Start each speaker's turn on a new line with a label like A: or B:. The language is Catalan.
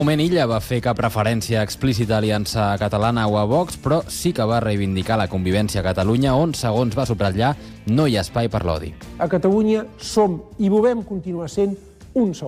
A: moment Illa va fer cap referència explícita a Aliança Catalana o a Vox, però sí que va reivindicar la convivència a Catalunya, on, segons va subratllar, no hi ha espai per l'odi.
B: A Catalunya som i volem continuar sent un sol